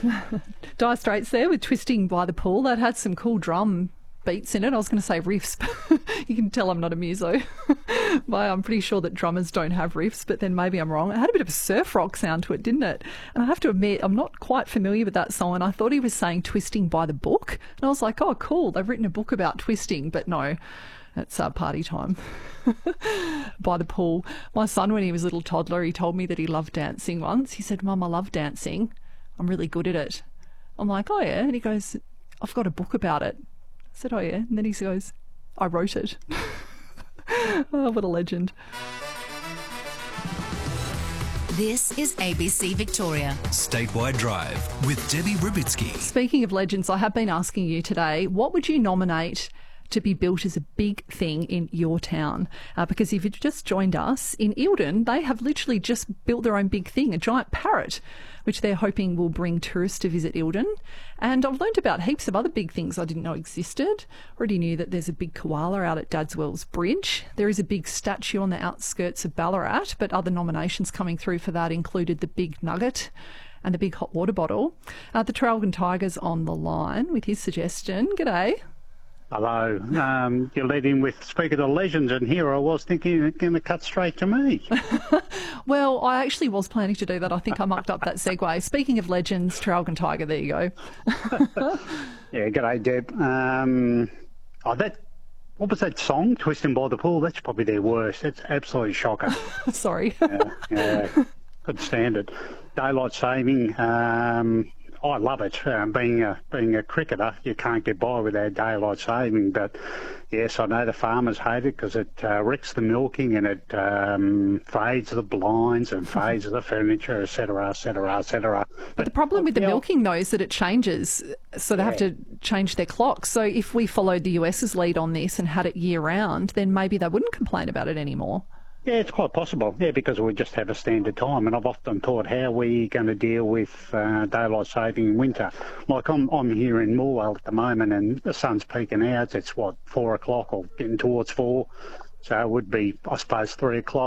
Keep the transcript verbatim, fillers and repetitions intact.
Dire Straits there with Twisting by the Pool. That had some cool drum beats in it. I was going to say riffs, but you can tell I'm not a muso. But I'm pretty sure that drummers don't have riffs, but then maybe I'm wrong. It had a bit of a surf rock sound to it, didn't it? And I have to admit, I'm not quite familiar with that song, and I thought he was saying Twisting by the Book. And I was like, oh, cool, they've written a book about twisting, but no, it's uh, party time. By the pool. My son, when he was a little toddler, he told me that he loved dancing once. He said, Mum, I love dancing. I'm really good at it. I'm like, oh yeah. And he goes, I've got a book about it. I said, oh yeah. And then he goes, I wrote it. Oh, what a legend. This is A B C Victoria. Statewide Drive with Debbie Rubitsky. Speaking of legends, I have been asking you today, what would you nominate to be built as a big thing in your town? Uh, because if you've just joined us, in Eildon, they have literally just built their own big thing, a giant parrot, which they're hoping will bring tourists to visit Eildon. And I've learned about heaps of other big things I didn't know existed. Already knew that there's a big koala out at Dadswells Bridge. There is a big statue on the outskirts of Ballarat, but other nominations coming through for that included the big nugget and the big hot water bottle. Uh, the Traralgon Tiger's on the line with his suggestion. G'day. Hello. Um, you led in with speak of the legends, and here I was thinking you're going to cut straight to me. Well, I actually was planning to do that. I think I mucked up that segue. Speaking of legends, Traralgon Tiger, there you go. Yeah, g'day, Deb. Um, oh, that, what was that song, Twisting by the Pool? That's probably their worst. That's absolutely shocking. Sorry. Yeah, yeah, couldn't stand it. Daylight saving. Um, I love it. Um, being a being a cricketer, you can't get by without daylight saving. But yes, I know the farmers hate it because it uh, wrecks the milking and it um, fades the blinds and fades the furniture, et cetera, et cetera, et cetera. But the problem with the milking, though, is that it changes. So they Yeah. have to change their clocks. So if we followed the US's lead on this and had it year round, then maybe they wouldn't complain about it anymore. Yeah, it's quite possible. Yeah, because we just have a standard time, and I've often thought, how are we going to deal with uh, daylight saving in winter? Like I'm, I'm here in Morwell at the moment, and the sun's peeking out. It's what four o'clock or getting towards four, so it would be, I suppose, three o'clock.